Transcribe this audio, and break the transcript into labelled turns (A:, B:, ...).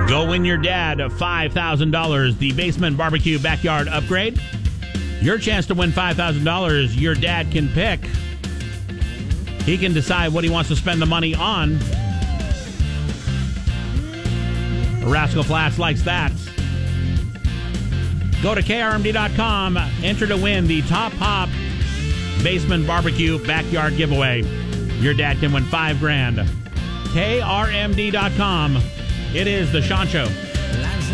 A: Go win your dad $5,000, the Basement Barbecue Backyard Upgrade. Your chance to win $5,000, your dad can pick. He can decide what he wants to spend the money on. Rascal Flats likes that. Go to krmd.com, enter to win the Top Hop Basement Barbecue Backyard Giveaway. Your dad can win $5,000. krmd.com. It is The Sean Show.